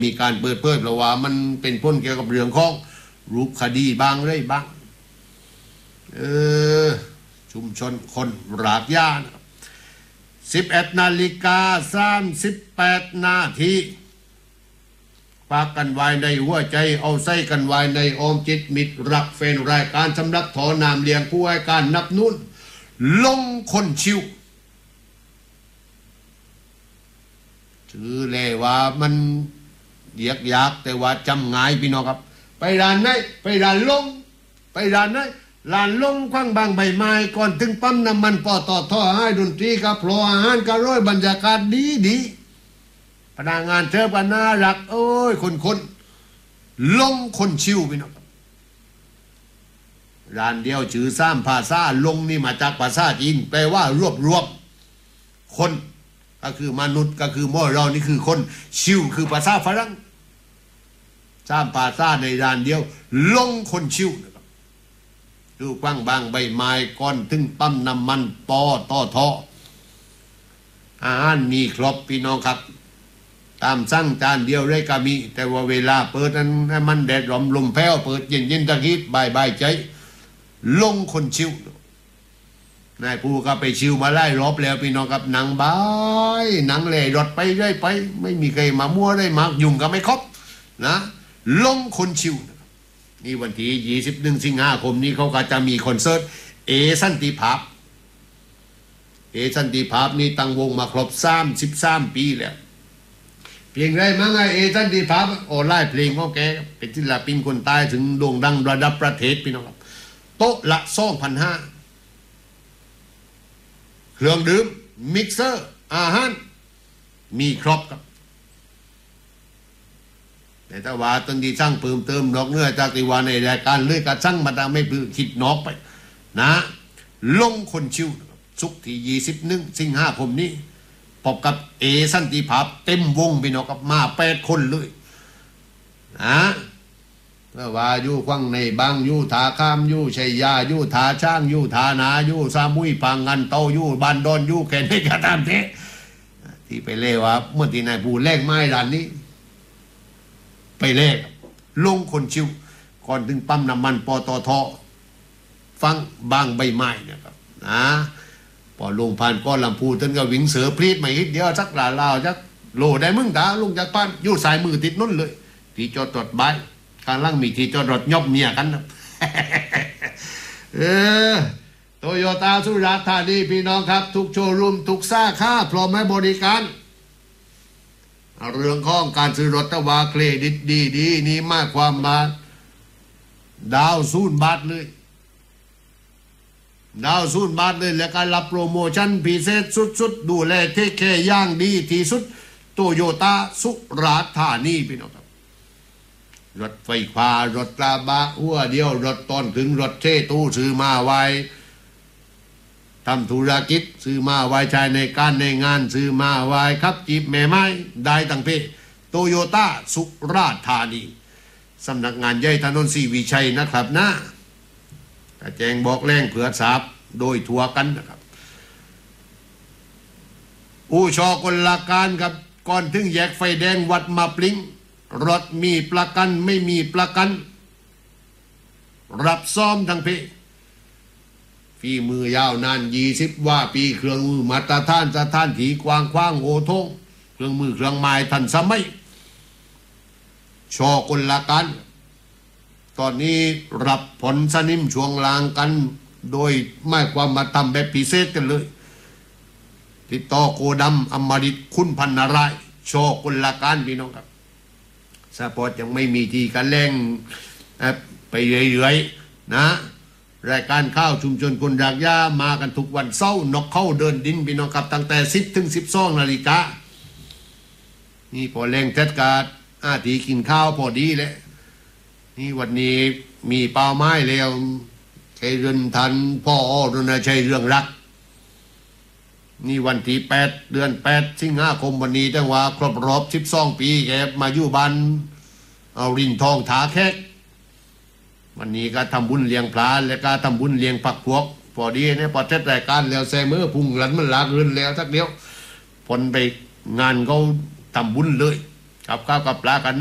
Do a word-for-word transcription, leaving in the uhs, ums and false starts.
มีการเปิดเผยเพราะว่ามันเป็นพ้นเกี่ยวกับเรื่องของรูปคดีบ้างไรบ้างเออชุมชนคนรากหญ้านะครับสิบเอ็ดนาฬิกาสามสิบแปดนาทีฝากกันไว้ในหัวใจเอาใส่กันไว้ในออมจิตมิตรรักแฟนรายการสำนักถอนามเลี้ยงผู้ให้การนับนุ่นลงคนชิวถือเลยว่ามันเยียกยากแต่ว่าจำง่ายพี่น้องครับไปร้านไหนไปร้านลงไปร้านไหนร้านลงคว้างบางใบไม้ก่อนถึงปั๊มน้ำมันปอต่อท่อให้ดนตรีกับพลออาหารก็ร้อยบรรยากาศดีดีพนักงานเธอก็น่ารักโอ้ยคนคนลงคนชิวพี่น้องครับร้านเดียวชื่อซ้ำภาษาลงนี่มาจากภาษาจีนแปลว่ารวบรวมคนก็คือมนุษย์ก็คือโมเรานี่คือคนชิวคือภาษาฝรั่งซ้ำภาษาในร้านเดียวลงคนชิวนะครับดูกว้างบางใบไม้ก้อนถึงปั๊มน้ำมันปอต่อท่ออาหารมีครบพี่น้องครับตามสั่งจานเดียวเลยก็มีแต่ว่าเวลาเปิดนั้นมันแดดร้อนลมแผ่วเปิดเย็นเย็นตะกี้บายบายใจลงคนชิวนายผู้ก็ไปชิวมาไล่รอบแล้วพี่น้องครับหนังบายหนังเล่รถไปเรื่อยไปไม่มีใครมามั่วได้มากยุ่งก็ไม่ครบนะลงคนชิวนี่วันที่ยี่สิบเอ็ดสิงหาคมนี้เขาก็จะมีคอนเสิร์ตเอสันติภาพเอสันติภาพนี่ตั้งวงมาครบสามสิบสามปีแล้วเพลงไรมั้งไอเอสันติภาพโอ้ไล่เพลงของแกเป็นศิลปินคนใต้ถึงโด่งดังระดับประเทศพี่น้องครับโต๊ะละสองพันห้าเครื่องดื่มมิกเซอร์อาหารมีครบครับแต่ถ้าว่าตอนที่ช่างเพิ่มเติมนอกเนื้อจากที่ว่าในรายการเลื่อยกระช่างมาตามไม่พื้นคิดนอกไปนะลงคนชิวสุกที่ยี่สิบหนึ่งสิงหาคมนี้พบกับเอสันติภาพเต็มวงพี่น้องกับมาแปดคนเลยนะเมื่อว่าอยู่ควังในบางอยู่ทาข้ามอยู่ชัยยาอยู่ทาช่างอยู่ทานาอยู่สามุยพังงันเต้าอยู่บานดอนอยู่แค่นี้ก็ตามเทที่ไปเล่ว่าเมื่อที่นายผู้แลกไม้ร้านนี้ไปเลขลงคนชิวก่อนถึงปั๊มน้ำมันปตทฟังบางใบไม้นะครับนะพอลงผ่านก้อนลำพูท่านก็วิ่งเสือพลีดมาอีกเดียวสักลาลาวสักโลได้มึงตาลงจากบ้านอยู่สายมือติดนุ่นเลยที่จอดรถบ้านข้างล่างมีที่จอดรถยบเมียกันนะเออโตโยต้าสุราษฎร์ธานีพี่น้องครับทุกโชว์รูมทุกสาขาพร้อมให้บริการเรื่องของการซื้อรถตะวาเครดิตดีดีนี่มากความมาดาวศูนย์บาทเลยดาวศูนย์บาทเลยและการรับโปรโมชั่นพิเศษสุดๆดูแลเทคแคร์ย่างดีที่สุดโตโยต้าสุราษฎร์ธานีพี่น้องครับรถไฟฟ้ารถกระบะหัวเดียวรถต้นถึงรถเทตู้ซื้อมาไว้ทำธุรกิจซื้อมาไว้ใช้ในการในงานซื้อมาไว้ครับจีบแม่ไม้ได้ตั้งเพโตโยต้าสุราษฎร์ธานีสำนักงานใหญ่ถนนศรีวิชัยนะครับนะกระแจงบอกแรงเผื่อสาบโดยทัวกันนะครับอู่ชอกลาการครับก่อนถึงแยกไฟแดงวัดมาปลิงรถมีประกันไม่มีประกันรับซ่อมทั้งเพฝีมือยาวนานยี่สิบว่าปีเครื่องมือมาตรฐานสถานที่กว้างขวางโอทงเครื่องมือเครื่องไม้ทันสมัยชอกลการตอนนี้รับผลสนิมช่วงลางกันโดยไม่ความมาทำแบบพิเศษกันเลยติดต่อโกดำอมฤตคุณพันนารายชอกลการพี่น้องครับสปอร์ตยังไม่มีทีกันแรงไปเรื่อยๆนะรายการข้าวชุมชนคนรากหญ้ามากันทุกวันเสาร์นกเข้าเดินดินพี่น้องครับตั้งแต่สิบถึงสิบสองนาฬิกานี่พอแรงเทศกาลอาทีกินข้าวพอดีเลยนี่วันนี้มีเป้าไม้แล้วใช้เรือนทันพ่ออ้อรณชัยเรื่องรักนี่วันที่แปดเดือนแปดสิงหาคมวันนี้ตั้งว่าครบรอบสิบสองปีแกมาอยู่บ้านเอารินทองถาแขกวันนี้ก็ทำบุญเลี้ยงพระและก็ทำบุญเลี้ยงผักพวกพอดีเนี่ยพอเทศรายการแล้วแซมเมอร์พุงหลันมันลากเงินแล้วสักเดียวผลไปงานเขาทำบุญเลยกับข้าวกับปลากัน